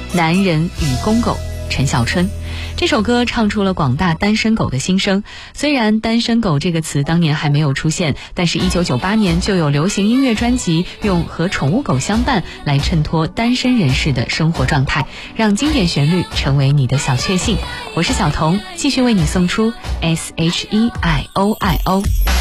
男人与公狗，陈小春。这首歌唱出了广大单身狗的心声。虽然单身狗这个词当年还没有出现，但是1998年就有流行音乐专辑用和宠物狗相伴来衬托单身人士的生活状态，让经典旋律成为你的小确幸。我是小童，继续为你送出 SHEIOIO。